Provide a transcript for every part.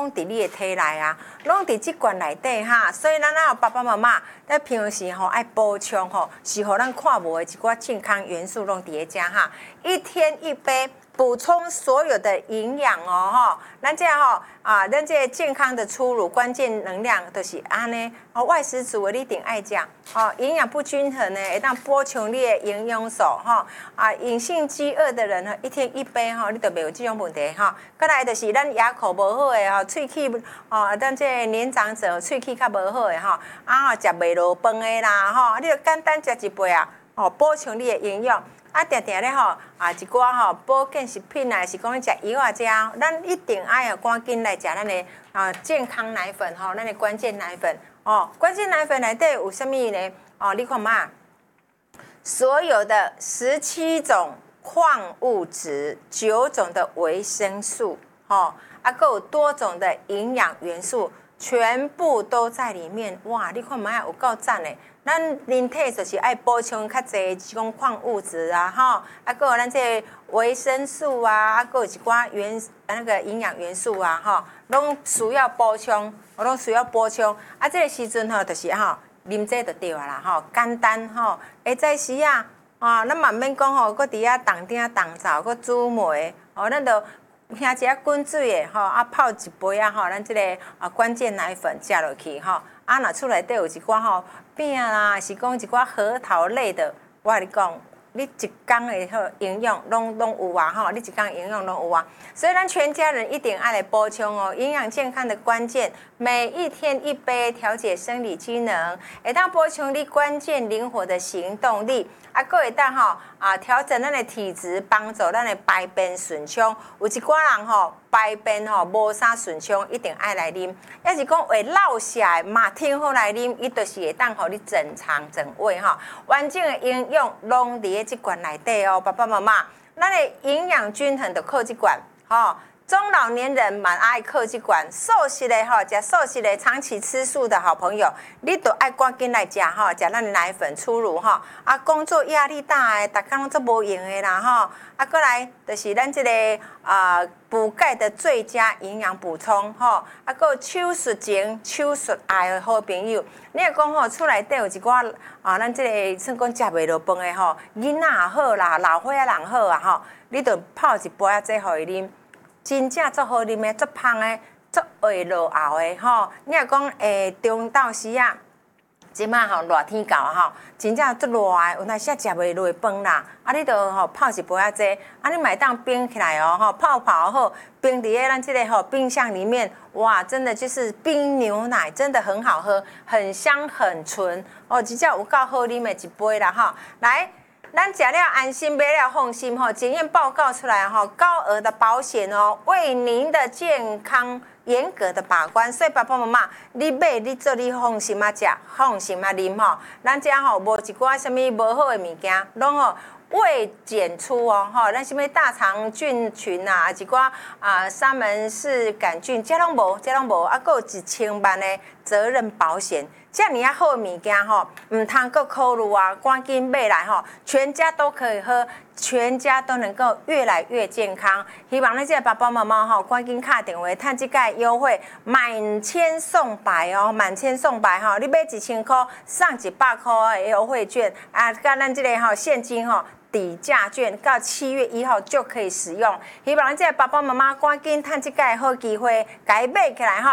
拢伫你的体内啊，拢伫即罐内底哈。所以咱爸爸妈妈在平时吼爱补充吼，是互咱看无的一寡健康元素拢伫咧遮哈。1天1杯。补充所有的营养哦，吼，咱这吼咱这健康的初乳关键能量就是安尼哦，外食族的你一定爱食哦，营养不均衡呢，会当补充你的营养素吼隐性饥饿的人1天1杯吼，你就袂有这种问题吼。再来就是咱牙口无好的吼，喙齿咱这年长者喙齿较无好的吼，食袂落饭的啦吼，你就简单食一杯啊，补充你的营养。定定咧吼一寡保健食品啊，是讲你食药啊这样，咱一定爱赶紧来食咱的健康奶粉吼，咱的关键奶粉关键奶粉内底有啥物呢？你看嘛，所有的17种矿物质、9种的维生素还有多种的营养元素，全部都在里面。哇，你看嘛，有够赞的！咱人体就是爱补充较济这种矿物质啊，还有咱这维生素啊，还有一寡那个营养元素啊，拢需要补充，拢需要补充。这个时阵就是啉这就对啦，简单下早时咱嘛免讲搁伫遐动鼎动灶，搁煮糜咱就兄一下滚水的泡一杯咱这个关键奶粉加落去若厝内底有一寡饼啦，是讲一寡核桃类的，我跟你讲，你一天的营养拢有啊你一天营养拢有啊，所以咱全家人一定爱来补充营养健康的关键，每1天1杯，调节生理机能，会当补充你关键灵活的行动力，还会当调整咱的体质，帮助咱的排便顺畅。有一寡人排便无啥顺畅，一定爱来啉。要是讲会落下的嘛，挺好来啉，伊就是会当互你整肠整胃完整的营养拢伫咧即罐内底爸爸妈妈，咱的营养均衡就靠即罐中老年人蛮爱靠这罐素食的吃素食的长期吃素的好朋友，你都爱赶紧来吃吃咱的奶粉初乳工作压力大的，逐天拢做无用的啦过来就是咱这个补钙的最佳营养补充还有手术前、手术后的好朋友，你若讲厝内底有一寡咱这个算讲食袂落饭的囡仔也好啦，老岁仔人好你就泡一杯这互伊啉。真正足好啉的，足芳的，足会落喉的你若讲中昼时即摆热天到真正足热的，有当时食袂落饭啦。你就泡一杯这，你嘛会当冰起来泡好，冰伫咱这个冰箱里面，哇，真的就是冰牛奶，真的很好喝，很香很纯真正有够好啉的一杯啦来。咱食了安心，买了放心检验报告出来高额的保险为您的健康严格的把关。所以爸爸妈妈，你买你做你放心食，放心啉咱遮无一寡什么无好的物件，拢未检出咱什么大肠菌群一寡沙门氏杆菌，这拢无，还有1000万的责任保险。这样好的物件唔通搁考虑赶紧买来全家都可以喝，全家都能够越来越健康。希望咱这爸爸妈妈赶紧打电话趁这个优惠，满千送百满千送百你买1000块送100块的优惠券甲咱这个现金抵价券到7月1号就可以使用，希望这爸爸妈妈赶紧趁这个好机会，改买起来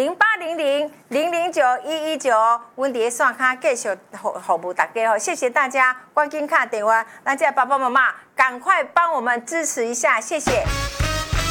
0800-009-119，阮伫咧线卡继续服务大家谢谢大家，赶紧打电话，咱这爸爸妈妈赶快帮我们支持一下，谢谢。